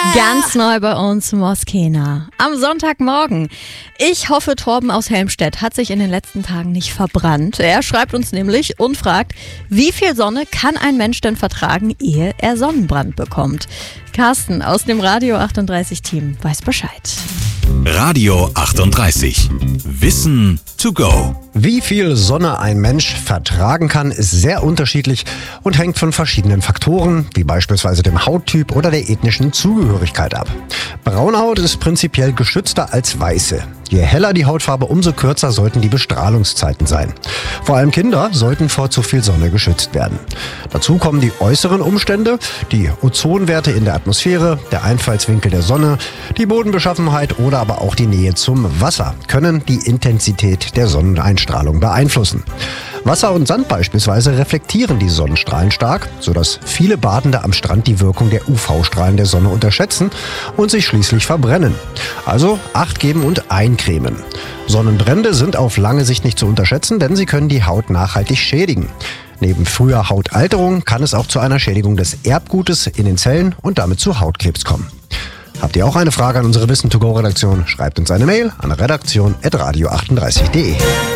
Ganz neu bei uns Moskena. Am Sonntagmorgen. Ich hoffe, Torben aus Helmstedt hat sich in den letzten Tagen nicht verbrannt. Er schreibt uns nämlich und fragt, wie viel Sonne kann ein Mensch denn vertragen, ehe er Sonnenbrand bekommt? Carsten aus dem Radio 38 Team weiß Bescheid. Radio 38. Wissen to go. Wie viel Sonne ein Mensch vertragen kann, ist sehr unterschiedlich und hängt von verschiedenen Faktoren, wie beispielsweise dem Hauttyp oder der ethnischen Zugehörigkeit ab. Braune Haut ist prinzipiell geschützter als weiße. Je heller die Hautfarbe, umso kürzer sollten die Bestrahlungszeiten sein. Vor allem Kinder sollten vor zu viel Sonne geschützt werden. Dazu kommen die äußeren Umstände, die Ozonwerte in der Atmosphäre, der Einfallswinkel der Sonne, die Bodenbeschaffenheit oder aber auch die Nähe zum Wasser können die Intensität der Sonneneinstrahlung beeinflussen. Wasser und Sand beispielsweise reflektieren die Sonnenstrahlen stark, sodass viele Badende am Strand die Wirkung der UV-Strahlen der Sonne unterschätzen und sich schließlich verbrennen. Also Acht geben und eincremen. Sonnenbrände sind auf lange Sicht nicht zu unterschätzen, denn sie können die Haut nachhaltig schädigen. Neben früher Hautalterung kann es auch zu einer Schädigung des Erbgutes in den Zellen und damit zu Hautkrebs kommen. Habt ihr auch eine Frage an unsere Wissen-to-go-Redaktion? Schreibt uns eine Mail an redaktion@radio38.de.